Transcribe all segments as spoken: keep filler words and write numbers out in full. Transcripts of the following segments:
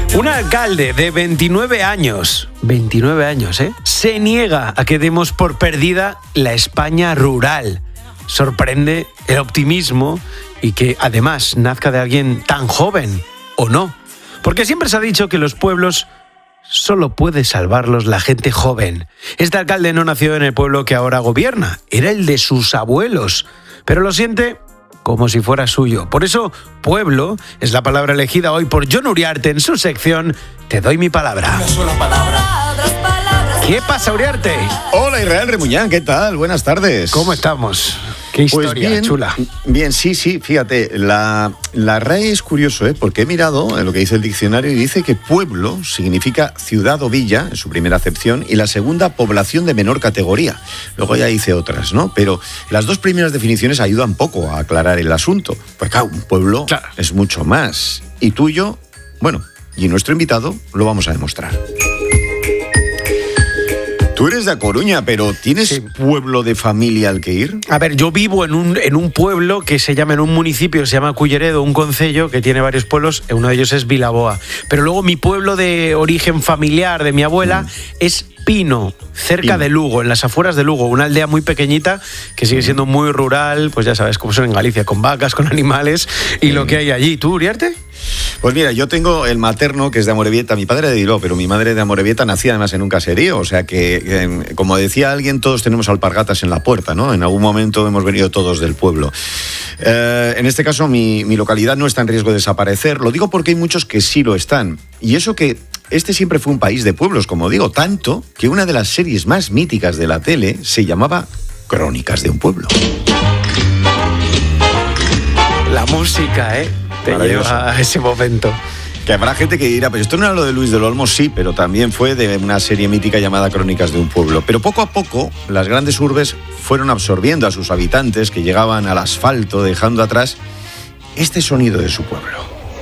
Un alcalde de veintinueve años, veintinueve años, ¿eh? Se niega a que demos por perdida la España rural. Sorprende el optimismo y que además nazca de alguien tan joven, ¿o no? Porque siempre se ha dicho que los pueblos solo puede salvarlos la gente joven. Este alcalde no nació en el pueblo que ahora gobierna, era el de sus abuelos, pero lo siente como si fuera suyo. Por eso, pueblo es la palabra elegida hoy por Jon Uriarte en su sección Te doy mi palabra. ¿Qué pasa, Uriarte? Hola, Israel Remuñán, ¿qué tal? Buenas tardes. ¿Cómo estamos? Qué historia, pues bien, chula. Bien, sí, sí, fíjate, la, la R A E es curioso, ¿eh? Porque he mirado en lo que dice el diccionario y dice que pueblo significa ciudad o villa, en su primera acepción, y la segunda, población de menor categoría. Luego ya dice otras, ¿no? Pero las dos primeras definiciones ayudan poco a aclarar el asunto. Pues claro, un pueblo claro. es mucho más. Y tuyo, bueno, y nuestro invitado lo vamos a demostrar. Tú eres de A Coruña, pero ¿tienes sí. pueblo de familia al que ir? A ver, yo vivo en un, en un pueblo que se llama, en un municipio que se llama Culleredo, un concello que tiene varios pueblos, uno de ellos es Vilaboa. Pero luego mi pueblo de origen familiar de mi abuela mm. es Pino, cerca Pino. de Lugo, en las afueras de Lugo, una aldea muy pequeñita que sigue siendo muy rural, pues ya sabes cómo son en Galicia, con vacas, con animales y mm. lo que hay allí. ¿Tú, Uriarte? Pues mira, yo tengo el materno que es de Amorebieta, mi padre de Diló, pero mi madre de Amorebieta nacía además en un caserío, o sea que, eh, como decía alguien, todos tenemos alpargatas en la puerta, ¿no? En algún momento hemos venido todos del pueblo. Eh, en este caso, mi, mi localidad no está en riesgo de desaparecer, lo digo porque hay muchos que sí lo están, y eso que este siempre fue un país de pueblos, como digo, tanto que una de las series más míticas de la tele se llamaba Crónicas de un pueblo. La música, ¿eh? Te lleva a ese momento. Que habrá gente que dirá, pero esto no era lo de Luis del Olmo, sí, pero también fue de una serie mítica llamada Crónicas de un pueblo. Pero poco a poco, las grandes urbes fueron absorbiendo a sus habitantes que llegaban al asfalto, dejando atrás este sonido de su pueblo.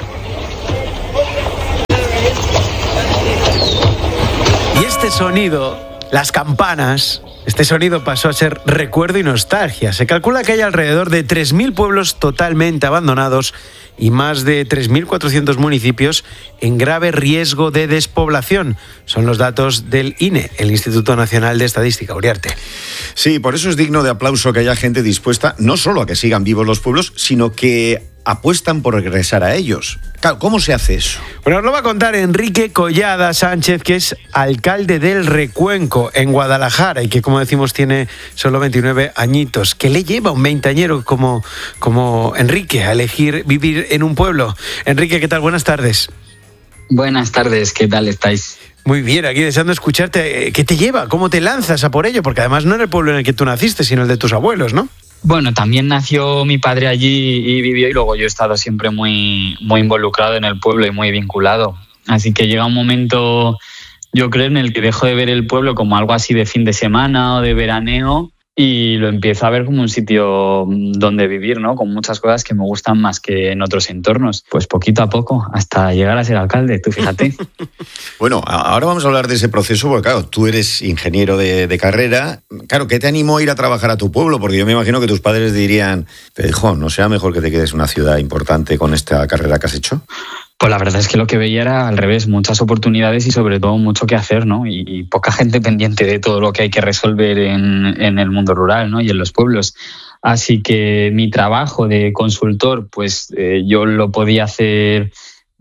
Y este sonido, las campanas, este sonido pasó a ser recuerdo y nostalgia. Se calcula que hay alrededor de tres mil pueblos totalmente abandonados y más de tres mil cuatrocientos municipios en grave riesgo de despoblación. Son los datos del I N E, el Instituto Nacional de Estadística. Uriarte. Sí, por eso es digno de aplauso que haya gente dispuesta no solo a que sigan vivos los pueblos, sino que apuestan por regresar a ellos. Claro, ¿cómo se hace eso? Bueno, nos lo va a contar Enrique Collada Sánchez, que es alcalde del Recuenco, en Guadalajara, y que, como decimos, tiene solo veintinueve añitos. ¿Qué le lleva a un veinteañero como, como Enrique a elegir vivir en un pueblo? Enrique, ¿qué tal? Buenas tardes. Buenas tardes, ¿qué tal estáis? Muy bien, aquí deseando escucharte. ¿Qué te lleva? ¿Cómo te lanzas a por ello? Porque además no era el pueblo en el que tú naciste, sino el de tus abuelos, ¿no? Bueno, también nació mi padre allí y vivió, y luego yo he estado siempre muy, muy involucrado en el pueblo y muy vinculado. Así que llega un momento, yo creo, en el que dejo de ver el pueblo como algo así de fin de semana o de veraneo y lo empiezo a ver como un sitio donde vivir, ¿no? Con muchas cosas que me gustan más que en otros entornos. Pues poquito a poco, hasta llegar a ser alcalde, tú fíjate. Bueno, ahora vamos a hablar de ese proceso, porque claro, tú eres ingeniero de, de carrera. Claro, ¿qué te animó a ir a trabajar a tu pueblo? Porque yo me imagino que tus padres dirían, hijo, ¿no será mejor que te quedes en una ciudad importante con esta carrera que has hecho? Pues la verdad es que lo que veía era al revés, muchas oportunidades y sobre todo mucho que hacer, ¿no? Y, y poca gente pendiente de todo lo que hay que resolver en, en el mundo rural, ¿no? Y en los pueblos. Así que mi trabajo de consultor, pues eh, yo lo podía hacer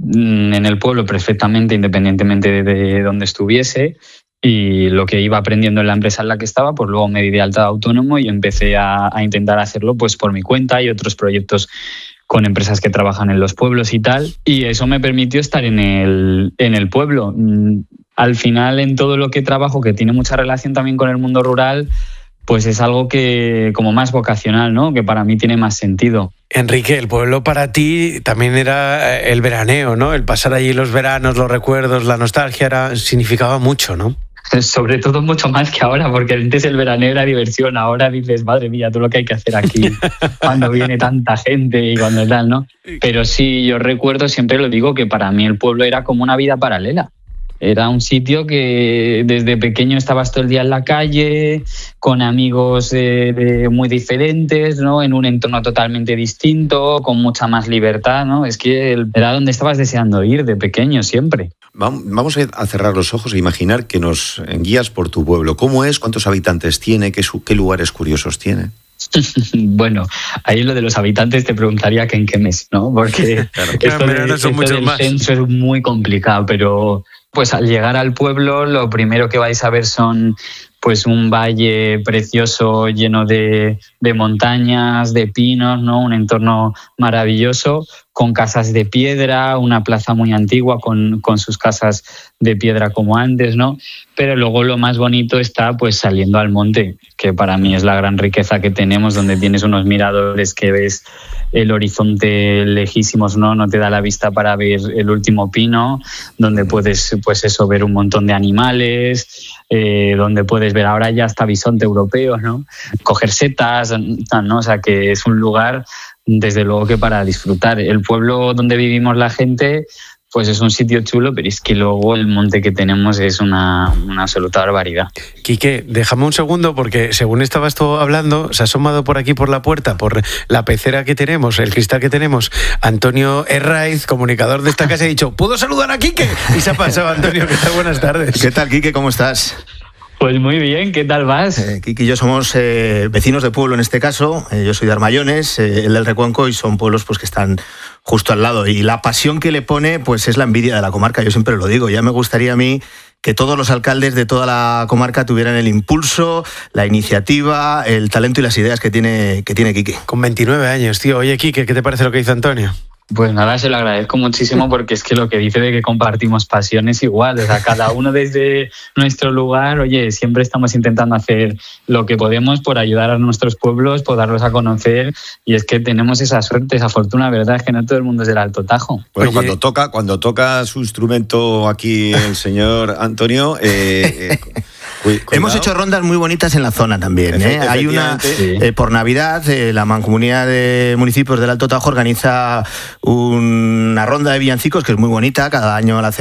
en el pueblo perfectamente, independientemente de, de dónde estuviese. Y lo que iba aprendiendo en la empresa en la que estaba, pues luego me di de alta de autónomo y empecé a, a intentar hacerlo pues por mi cuenta y otros proyectos con empresas que trabajan en los pueblos y tal, y eso me permitió estar en el, en el pueblo. Al final, en todo lo que trabajo, que tiene mucha relación también con el mundo rural, pues es algo que como más vocacional, ¿no? Que para mí tiene más sentido. Enrique, el pueblo para ti también era el veraneo, ¿no? El pasar allí los veranos, los recuerdos, la nostalgia, era, significaba mucho, ¿no? Sobre todo mucho más que ahora, porque antes el veraneo era diversión, ahora dices, madre mía, todo lo que hay que hacer aquí cuando viene tanta gente y cuando tal, ¿no? Pero sí, yo recuerdo, siempre lo digo, que para mí el pueblo era como una vida paralela. Era un sitio que desde pequeño estabas todo el día en la calle, con amigos eh, de muy diferentes, ¿no? En un entorno totalmente distinto, con mucha más libertad, ¿no? Es que era donde estabas deseando ir de pequeño siempre. Vamos a cerrar los ojos e imaginar que nos guías por tu pueblo. ¿Cómo es? ¿Cuántos habitantes tiene? ¿Qué, qué lugares curiosos tiene? Bueno, ahí lo de los habitantes te preguntaría que en qué mes, ¿no? Porque claro, esto, claro, de, esto del más. censo es muy complicado, pero pues al llegar al pueblo lo primero que vais a ver son pues un valle precioso lleno de, de montañas, de pinos, ¿no? Un entorno maravilloso, con casas de piedra, una plaza muy antigua con, con sus casas de piedra como antes, ¿no? Pero luego lo más bonito está pues saliendo al monte, que para mí es la gran riqueza que tenemos, donde tienes unos miradores que ves el horizonte lejísimos, ¿no? No te da la vista para ver el último pino, donde puedes pues eso, ver un montón de animales, eh, donde puedes ver ahora ya hasta bisonte europeo, ¿no? Coger setas, ¿no? O sea que es un lugar desde luego que para disfrutar. El pueblo donde vivimos la gente pues es un sitio chulo, pero es que luego el monte que tenemos es una, una absoluta barbaridad. Quique, déjame un segundo porque según estabas tú hablando, se ha asomado por aquí por la puerta, por la pecera que tenemos, el cristal que tenemos, Antonio Herraiz, comunicador de esta casa, ha dicho, ¿puedo saludar a Quique? Y se ha pasado. Antonio, ¿qué tal? Buenas tardes. ¿Qué tal, Quique? ¿Cómo estás? Pues muy bien, ¿qué tal vas? Eh, Kiki y yo somos eh, vecinos de pueblo en este caso. Eh, yo soy de Armayones, eh, él del Recuenco, y son pueblos pues que están justo al lado. Y la pasión que le pone pues es la envidia de la comarca, yo siempre lo digo. Ya me gustaría a mí que todos los alcaldes de toda la comarca tuvieran el impulso, la iniciativa, el talento y las ideas que tiene, que tiene Kiki. Con veintinueve años, tío. Oye, Quique, ¿qué te parece lo que dice Antonio? Pues nada, se lo agradezco muchísimo porque es que lo que dice de que compartimos pasiones igual, o sea, cada uno desde nuestro lugar, oye, siempre estamos intentando hacer lo que podemos por ayudar a nuestros pueblos, por darlos a conocer, y es que tenemos esa suerte, esa fortuna, ¿verdad? Es que no todo el mundo es del Alto Tajo. Bueno, oye, cuando toca, cuando toca su instrumento aquí el señor Antonio, eh, eh, Cuidado. Hemos hecho rondas muy bonitas en la zona también, ¿eh? Hay una, sí. eh, por Navidad, eh, la Mancomunidad de Municipios del Alto Tajo organiza una ronda de villancicos que es muy bonita, cada año la